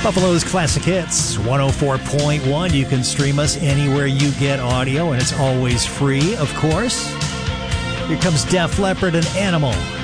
Buffalo's Classic Hits, 104.1. You can stream us anywhere you get audio, and it's always free, of course. Here comes Def Leppard and Animal.